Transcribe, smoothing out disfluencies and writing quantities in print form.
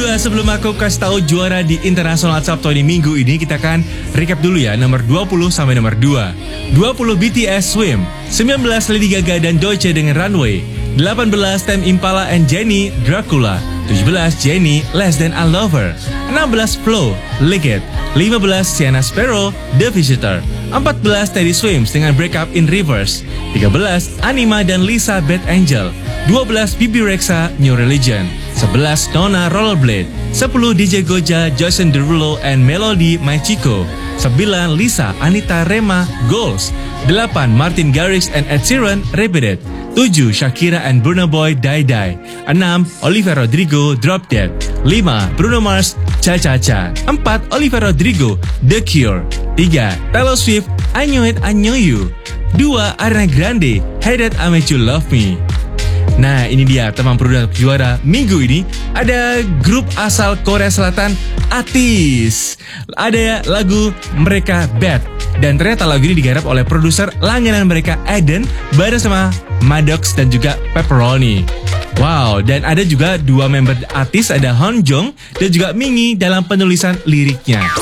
Berdua, sebelum aku kasih tahu juara di International Top 20 minggu ini, kita akan recap dulu ya, nomor 20 sampai nomor 2. 20 BTS Swim, 19 Lady Gaga dan Doechii dengan Runway, 18 Tame Impala and Jennie Dracula, 17 Jennie Less Than a Lover, 16 Flow Lick It, 15 Sienna Sparrow The Visitor, 14 Teddy Swims dengan Break Up in Reverse, 13 Anima dan Lisa Bad Angel, 12 Bibi Rexha New Religion, 11 Nona Rollerblade, 10 DJ Goja Jason Derulo and Melody My Chico, 9 Lisa Anita Rema Goals, 8 Martin Garrix and Ed Sheeran Repeated, 7 Shakira and Burna Boy Die Die, 6 Olivia Rodrigo Drop Dead, 5 Bruno Mars Cha Cha Cha, 4 Olivia Rodrigo The Cure, 3 Taylor Swift I Knew It I Knew You, 2 Ariana Grande Hey That I Made You Love Me. Nah, ini dia teman produk juara minggu ini. Ada grup asal Korea Selatan, ATEEZ. Ada lagu mereka Bad. Dan ternyata lagu ini digarap oleh produser langganan mereka Eden bareng sama Maddox dan juga Pepperoni. Wow, dan ada juga dua member ATEEZ, ada Honjong dan juga Mingi dalam penulisan liriknya.